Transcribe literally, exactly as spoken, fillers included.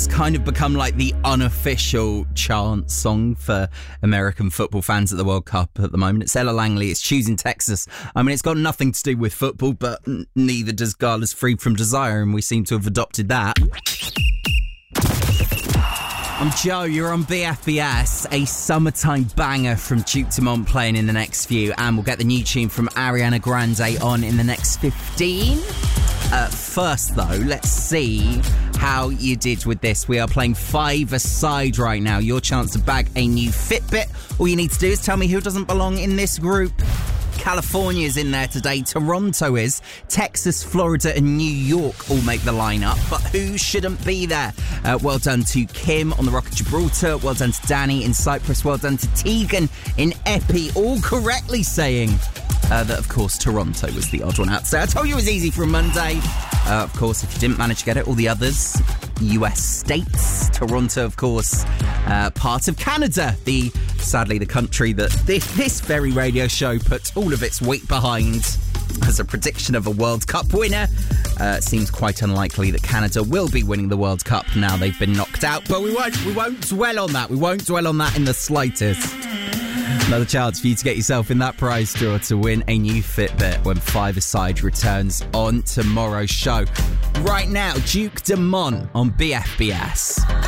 kind of become like the unofficial chant song for American football fans at the World Cup at the moment. It's Ella Langley, it's Choosing Texas. I mean, it's got nothing to do with football, but neither does Gala's Freed From Desire, and we seem to have adopted that. I'm Joe, you're on B F B S, a summertime banger from Duke Dumont playing in the next few, and we'll get the new tune from Ariana Grande on in the next fifteen. Uh, first, though, let's see how you did with this. We are playing five aside right now. Your chance to bag a new Fitbit. All you need to do is tell me who doesn't belong in this group. California is in there today, Toronto is, Texas, Florida and New York all make the lineup, but who shouldn't be there? Uh, well done to Kim on the Rock of Gibraltar, well done to Danny in Cyprus, well done to Tegan in Epi, all correctly saying uh, that, of course, Toronto was the odd one out. So I told you it was easy for a Monday. Uh, of course, if you didn't manage to get it, all the others, U S states, Toronto, of course, uh, part of Canada, the sadly the country that this, this very radio show puts all of its weight behind as a prediction of a World Cup winner. Uh, it seems quite unlikely that Canada will be winning the World Cup now they've been knocked out, but we won't, we won't dwell on that. We won't dwell on that in the slightest. Another chance for you to get yourself in that prize draw to win a new Fitbit when Five Aside returns on tomorrow's show. Right now, Duke Dumont on B F B S.